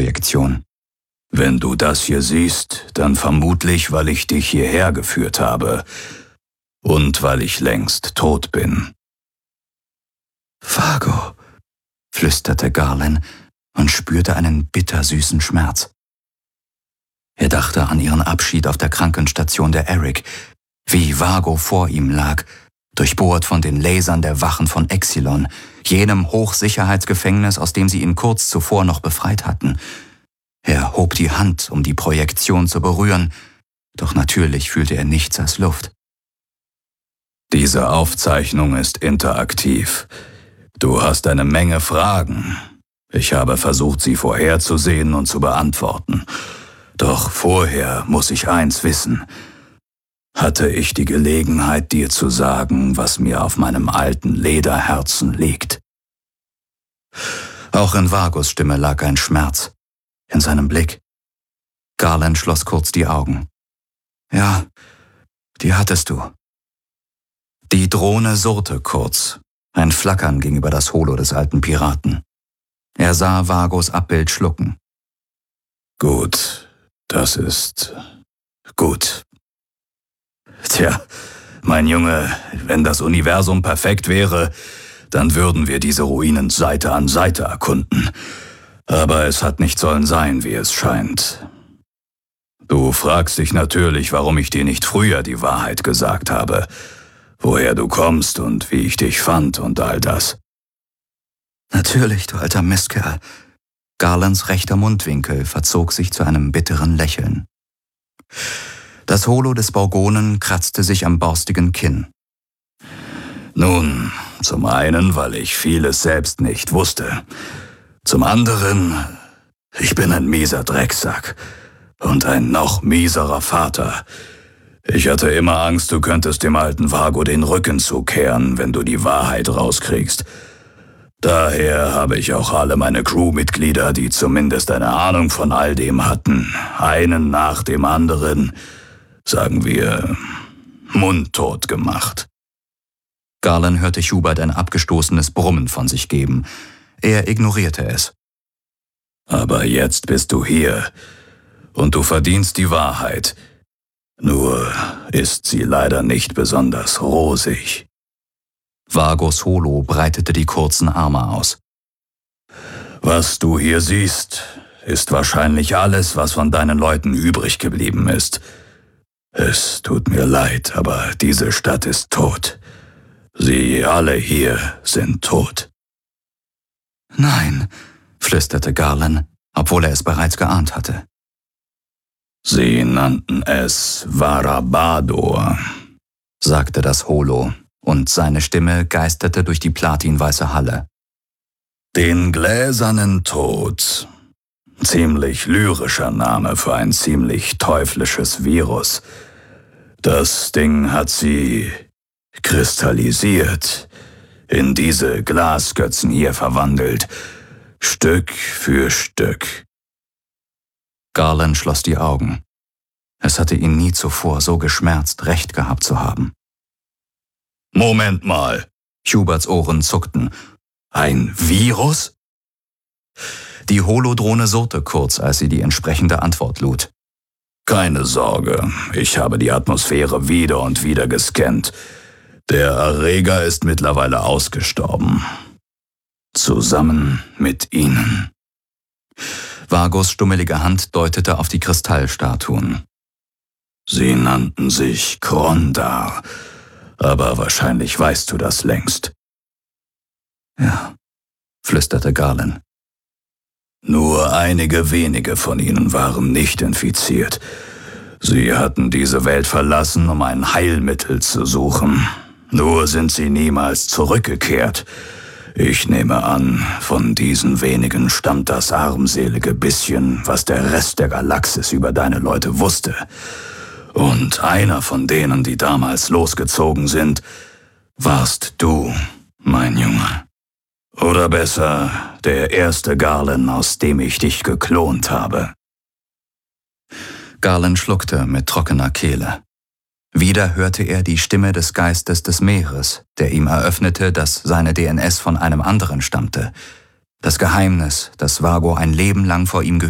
Projektion. »Wenn du das hier siehst, dann vermutlich, weil ich dich hierher geführt habe und weil ich längst tot bin.« »Vago«, flüsterte Garland und spürte einen bittersüßen Schmerz. Er dachte an ihren Abschied auf der Krankenstation der Eric, wie Vago vor ihm lag, durchbohrt von den Lasern der Wachen von Exilon, jenem Hochsicherheitsgefängnis, aus dem sie ihn kurz zuvor noch befreit hatten. Er hob die Hand, um die Projektion zu berühren, doch natürlich fühlte er nichts als Luft. »Diese Aufzeichnung ist interaktiv. Du hast eine Menge Fragen. Ich habe versucht, sie vorherzusehen und zu beantworten. Doch vorher muss ich eins wissen. Hatte ich die Gelegenheit, dir zu sagen, was mir auf meinem alten Lederherzen liegt?« Auch in Vagos Stimme lag ein Schmerz, in seinem Blick. Garland schloss kurz die Augen. »Ja, die hattest du.« Die Drohne surrte kurz. Ein Flackern ging über das Holo des alten Piraten. Er sah Vagos Abbild schlucken. »Gut, das ist gut. Tja, mein Junge, wenn das Universum perfekt wäre, dann würden wir diese Ruinen Seite an Seite erkunden. Aber es hat nicht sollen sein, wie es scheint. Du fragst dich natürlich, warum ich dir nicht früher die Wahrheit gesagt habe, woher du kommst und wie ich dich fand und all das.« »Natürlich, du alter Mistkerl.« Garlands rechter Mundwinkel verzog sich zu einem bitteren Lächeln. Das Holo des Borgonen kratzte sich am borstigen Kinn. »Nun, zum einen, weil ich vieles selbst nicht wusste. Zum anderen, ich bin ein mieser Drecksack und ein noch mieserer Vater. Ich hatte immer Angst, du könntest dem alten Vago den Rücken zukehren, wenn du die Wahrheit rauskriegst. Daher habe ich auch alle meine Crewmitglieder, die zumindest eine Ahnung von all dem hatten, einen nach dem anderen, sagen wir, mundtot gemacht.« Garland hörte Hubert ein abgestoßenes Brummen von sich geben. Er ignorierte es. »Aber jetzt bist du hier und du verdienst die Wahrheit. Nur ist sie leider nicht besonders rosig.« Vagos Holo breitete die kurzen Arme aus. »Was du hier siehst, ist wahrscheinlich alles, was von deinen Leuten übrig geblieben ist. Es tut mir leid, aber diese Stadt ist tot. Sie alle hier sind tot.« »Nein«, flüsterte Garland, obwohl er es bereits geahnt hatte. »Sie nannten es Varabador«, sagte das Holo, und seine Stimme geisterte durch die platinweiße Halle. »Den gläsernen Tod. Ziemlich lyrischer Name für ein ziemlich teuflisches Virus. Das Ding hat sie kristallisiert, in diese Glasgötzen hier verwandelt, Stück für Stück.« Garland schloss die Augen. Es hatte ihn nie zuvor so geschmerzt, recht gehabt zu haben. »Moment mal«, Huberts Ohren zuckten. »Ein Virus?« Die Holodrohne surrte kurz, als sie die entsprechende Antwort lud. »Keine Sorge, ich habe die Atmosphäre wieder und wieder gescannt. Der Erreger ist mittlerweile ausgestorben. Zusammen mit Ihnen.« Vagos stummelige Hand deutete auf die Kristallstatuen. »Sie nannten sich Krondar, aber wahrscheinlich weißt du das längst.« »Ja«, flüsterte Garland. »Nur einige wenige von ihnen waren nicht infiziert. Sie hatten diese Welt verlassen, um ein Heilmittel zu suchen. Nur sind sie niemals zurückgekehrt. Ich nehme an, von diesen wenigen stammt das armselige bisschen, was der Rest der Galaxis über deine Leute wusste. Und einer von denen, die damals losgezogen sind, warst du, mein Junge. Oder besser, der erste Garland, aus dem ich dich geklont habe.« Garland schluckte mit trockener Kehle. Wieder hörte er die Stimme des Geistes des Meeres, der ihm eröffnete, dass seine DNS von einem anderen stammte. Das Geheimnis, das Vago ein Leben lang vor ihm